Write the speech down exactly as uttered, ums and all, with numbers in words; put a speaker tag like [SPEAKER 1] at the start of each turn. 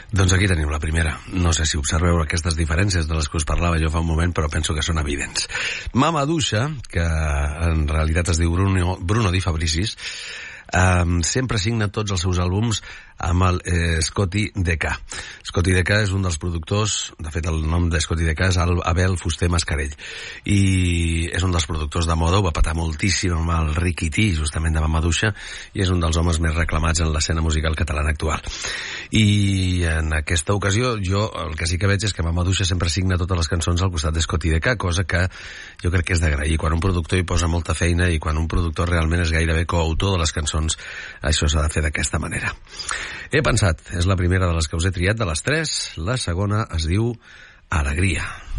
[SPEAKER 1] Doncs aquí tenim la primera. No sé si observeu aquestes diferències de les que us parlava jo fa un moment, però penso que són evidents. Mamadoucha, que en realitat es diu Bruno, Bruno Di Fabricis, um, sempre signa tots els seus àlbums amb el eh, Scotty D K. Scotty D K és un dels productors, de fet el nom de Scotty D K és Abel Fuster Mascarell, i és un dels productors de moda, ho va patar moltíssim amb el Ricky T, justament de Mamadoucha, i és un dels homes més reclamats en l'escena musical catalana actual. I en aquesta ocasió jo el que sí que veig és que Mamadoucha sempre signa totes les cançons al costat de Scotty D K, cosa que jo crec que és d'agrair. Quan un productor hi posa molta feina i quan un productor realment és gairebé coautor de les cançons, això s'ha de fer d'aquesta manera. He pensat, és la primera de les que us he triat de les tres, la segona es diu Alegria.